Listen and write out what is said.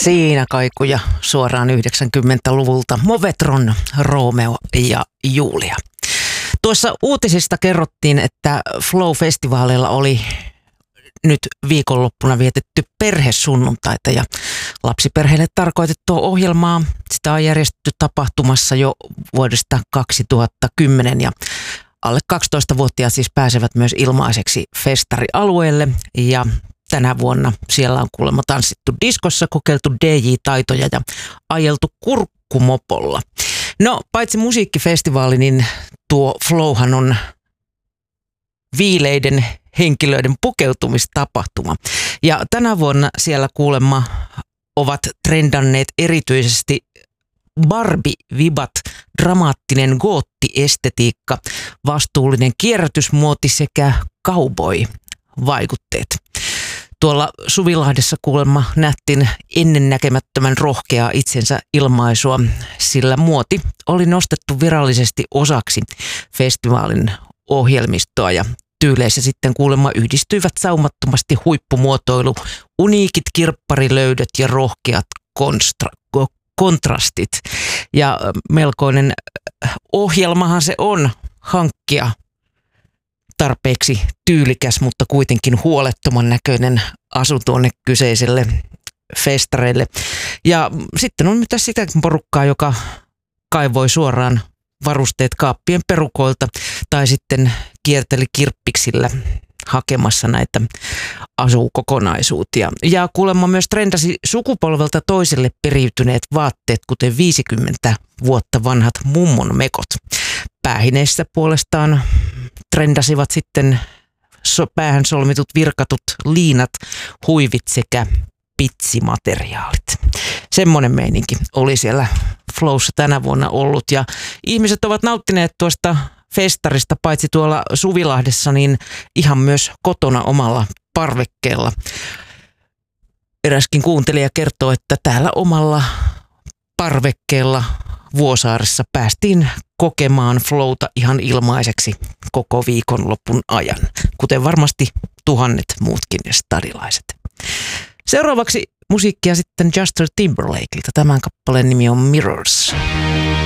Siinä kaikuja suoraan 90-luvulta. Movetron, Romeo ja Julia. Tuossa uutisista kerrottiin, että Flow-festivaaleilla oli nyt viikonloppuna vietetty perhesunnuntaita ja lapsiperheille tarkoitettua ohjelmaa. Sitä on järjestetty tapahtumassa jo vuodesta 2010 ja alle 12-vuotiaat siis pääsevät myös ilmaiseksi festarialueelle ja tänä vuonna siellä on kuulemma tanssittu diskossa, kokeiltu DJ-taitoja ja ajeltu kurkkumopolla. No, paitsi musiikkifestivaali, niin tuo Flowhan on viileiden henkilöiden pukeutumistapahtuma. Ja tänä vuonna siellä kuulemma ovat trendanneet erityisesti Barbie-vibat, dramaattinen gootti-estetiikka, vastuullinen kierrätysmuoti sekä cowboy-vaikutteet. Tuolla Suvilahdessa kuulemma nähtiin ennennäkemättömän rohkeaa itsensä ilmaisua, sillä muoti oli nostettu virallisesti osaksi festivaalin ohjelmistoa ja tyyleissä sitten kuulemma yhdistyivät saumattomasti huippumuotoilu, uniikit kirpparilöydöt ja rohkeat kontrastit. Ja melkoinen ohjelmahan se on hankkia tarpeeksi tyylikäs, mutta kuitenkin huolettoman näköinen asu tuonne kyseiselle festareille. Ja sitten on myös sitä porukkaa, joka kaivoi suoraan varusteet kaappien perukoilta tai sitten kierteli kirppiksillä hakemassa näitä asukokonaisuutia. Ja kuulemma myös trendasi sukupolvelta toiselle periytyneet vaatteet, kuten 50 vuotta vanhat mummon mekot. Päähineissä puolestaan trendasivat sitten päähän solmitut virkatut liinat, huivit sekä pitsimateriaalit. Semmoinen meininki oli siellä Flowssa tänä vuonna ollut ja ihmiset ovat nauttineet tuosta festarista paitsi tuolla Suvilahdessa, niin ihan myös kotona omalla parvekkeella. Eräskin kuuntelija kertoo, että täällä omalla parvekkeella Vuosaaressa päästiin kokemaan Flowta ihan ilmaiseksi koko viikonlopun ajan, kuten varmasti tuhannet muutkin stadilaiset. Seuraavaksi musiikkia sitten Justin Timberlakeilta. Tämän kappaleen nimi on Mirrors.